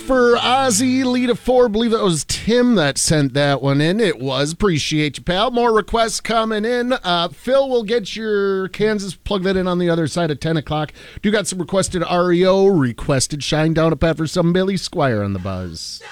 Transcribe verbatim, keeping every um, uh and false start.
for Ozzy, lead of four. I believe that was Tim that sent that one in. It was. Appreciate you, pal. More requests coming in. Uh, Phil will get your Kansas, plug that in on the other side at ten o'clock. Do got some requested R E O, requested Shine Down a Pat for some Billy Squire on the buzz.